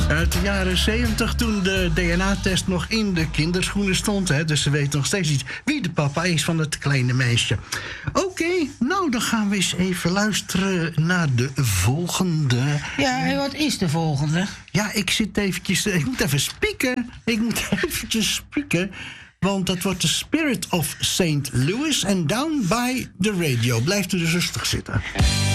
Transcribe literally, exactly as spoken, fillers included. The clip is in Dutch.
Uit de jaren zeventig, toen de D N A-test nog in de kinderschoenen stond. Hè, dus ze weten nog steeds niet wie de papa is van het kleine meisje. Oké, okay, nou dan gaan we eens even luisteren naar de volgende. Ja, en wat is de volgende? Ja, ik zit eventjes... Ik moet even spieken. Ik moet eventjes spieken. Want dat wordt The Spirit of Saint Louis en Down by the Radio. Blijft u dus rustig zitten.